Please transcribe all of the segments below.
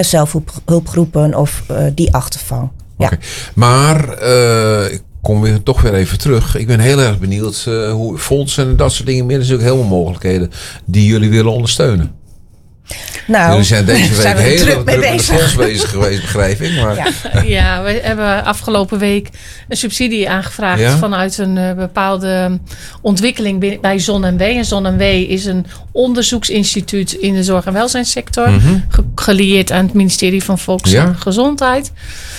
zelfhulpgroepen of die achtervang. Ja. Okay. Maar ik kom weer toch weer even terug. Ik ben heel erg benieuwd hoe fondsen en dat soort dingen meer. Er zijn natuurlijk helemaal mogelijkheden die jullie willen ondersteunen. Nou, jullie zijn deze week heel druk met bezig. de fonds bezig geweest, begrijp ik. Maar... Ja, we hebben afgelopen week een subsidie aangevraagd vanuit een bepaalde ontwikkeling bij ZonMW. En ZonMW is een onderzoeksinstituut in de zorg- en welzijnssector. Gelieerd aan het ministerie van Volksgezondheid.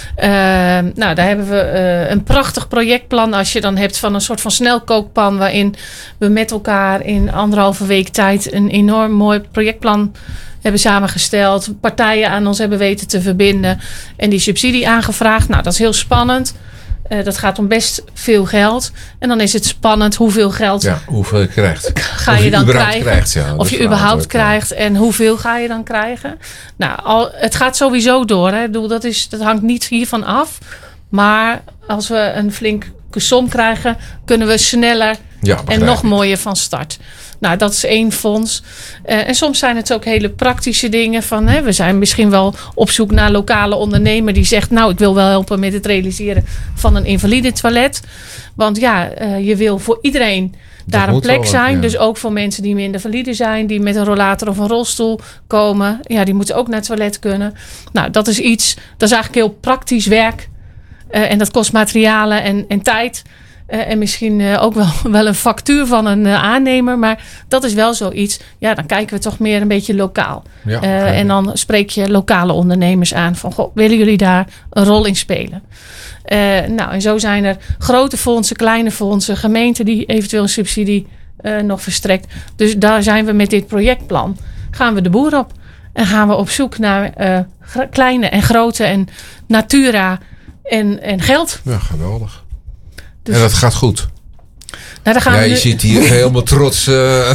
Nou, daar hebben we een prachtig projectplan. Als je dan hebt van een soort van snelkookpan, waarin we met elkaar in 1,5 week tijd een enorm mooi projectplan hebben samengesteld. Partijen aan ons hebben weten te verbinden. En die subsidie aangevraagd. Nou, dat is heel spannend. Dat gaat om best veel geld. En dan is het spannend hoeveel geld hoeveel je krijgt. Ga je dan krijgen. Of je überhaupt krijgt. Ja. En hoeveel ga je dan krijgen. Nou, het gaat sowieso door. Hè. Ik bedoel, dat hangt niet hiervan af. Maar als we een flinke som krijgen, kunnen we sneller en nog mooier van start. Nou, dat is 1 fonds. En soms zijn het ook hele praktische dingen. Van, we zijn misschien wel op zoek naar een lokale ondernemer die zegt, nou, ik wil wel helpen met het realiseren van een invalide toilet. Want je wil voor iedereen daar een plek zijn. Dus ook voor mensen die minder valide zijn, die met een rollator of een rolstoel komen. Ja, die moeten ook naar het toilet kunnen. Nou, dat is eigenlijk heel praktisch werk. En dat kost materialen en tijd. En misschien ook wel een factuur van een aannemer. Maar dat is wel zoiets. Ja, dan kijken we toch meer een beetje lokaal. Ja, en dan spreek je lokale ondernemers aan. Van, goh, willen jullie daar een rol in spelen? Nou, en zo zijn er grote fondsen, kleine fondsen, gemeenten die eventueel een subsidie nog verstrekt. Dus daar zijn we met dit projectplan. Gaan we de boer op. En gaan we op zoek naar kleine en grote en Natura en geld. Ja, geweldig. Dus, en dat gaat goed. Nou, dan gaan je ziet hier helemaal trots nou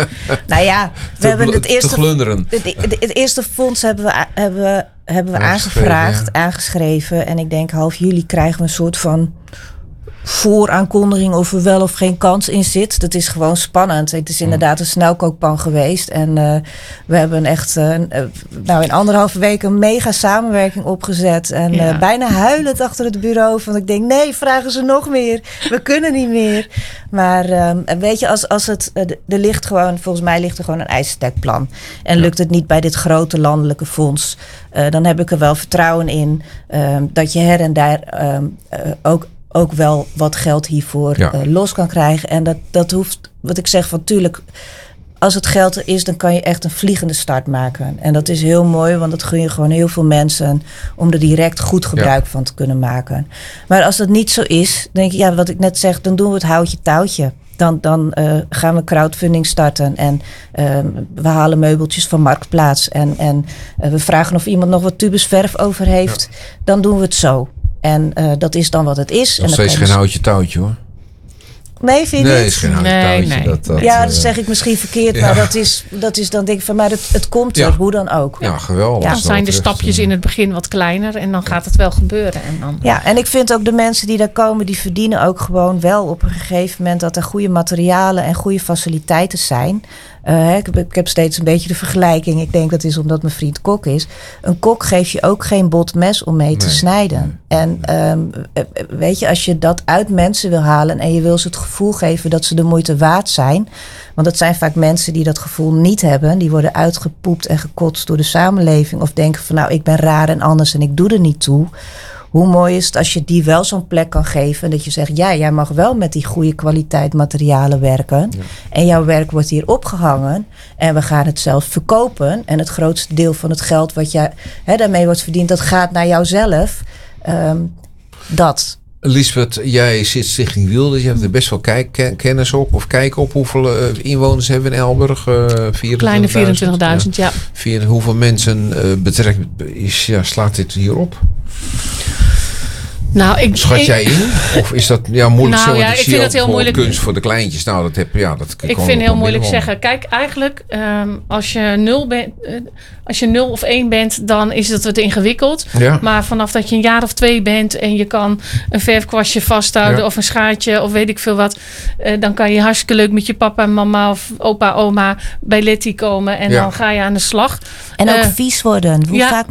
ja, we hebben te glunderen. Het eerste fonds hebben we aangevraagd, aangeschreven. En ik denk half juli krijgen we een soort van vooraankondiging of er wel of geen kans in zit. Dat is gewoon spannend. Het is inderdaad een snelkookpan geweest. En we hebben echt in 1,5 week een mega samenwerking opgezet. En bijna huilend achter het bureau. Van ik denk, nee, vragen ze nog meer. We kunnen niet meer. Maar weet je, als het er ligt gewoon, volgens mij ligt er gewoon een ijzersterk-plan. En lukt het niet bij dit grote landelijke fonds, dan heb ik er wel vertrouwen in dat je her en daar ook wel wat geld hiervoor los kan krijgen. En dat hoeft, wat ik zeg, van tuurlijk, als het geld er is, dan kan je echt een vliegende start maken. En dat is heel mooi, want dat gun je gewoon heel veel mensen om er direct goed gebruik van te kunnen maken. Maar als dat niet zo is, denk ik, wat ik net zeg, dan doen we het houtje touwtje. Dan gaan we crowdfunding starten en we halen meubeltjes van Marktplaats. En we vragen of iemand nog wat tubes verf over heeft. Ja. Dan doen we het zo. En dat is dan wat het is. Nog steeds geen houtje touwtje, hoor. Nee, vind je niet? Is geen houtje touwtje. Nee. Dat zeg ik misschien verkeerd. Maar dat is dan denk ik van, maar het komt er, hoe dan ook. Ja, geweldig. Dan zijn de stapjes in het begin wat kleiner en dan gaat het wel gebeuren. En dan... Ja, en ik vind ook de mensen die daar komen, die verdienen ook gewoon wel op een gegeven moment dat er goede materialen en goede faciliteiten zijn. Ik heb steeds een beetje de vergelijking. Ik denk dat is omdat mijn vriend kok is. Een kok geeft je ook geen bot mes om mee te snijden. En weet je, als je dat uit mensen wil halen en je wil ze het gevoel geven dat ze de moeite waard zijn. Want dat zijn vaak mensen die dat gevoel niet hebben. Die worden uitgepoept en gekotst door de samenleving. Of denken van, nou, ik ben raar en anders en ik doe er niet toe. Hoe mooi is het als je die wel zo'n plek kan geven. En dat je zegt, jij mag wel met die goede kwaliteit materialen werken. Ja. En jouw werk wordt hier opgehangen. En we gaan het zelf verkopen. En het grootste deel van het geld wat daarmee wordt verdiend, dat gaat naar jouzelf. Dat. Lisbeth, jij zit Stichting Wilders. Je hebt er best wel kennis op. Of kijk op hoeveel inwoners hebben we in Elburg? 24.000. Kleine 24.000, ja. Hoeveel mensen slaat dit hier op? Nou, Schat jij in? Of is dat moeilijk zo? Ik vind het heel moeilijk. Kunst voor de kleintjes. Nou, dat ik vind het heel moeilijk zeggen. Kijk, eigenlijk, als je 0 of 1 bent, dan is het wat ingewikkeld. Ja. Maar vanaf dat je een jaar of 2 bent en je kan een verfkwastje vasthouden of een schaartje of weet ik veel wat, dan kan je hartstikke leuk met je papa en mama of opa, oma bij Letty komen en dan ga je aan de slag. En ook vies worden. Hoe vaak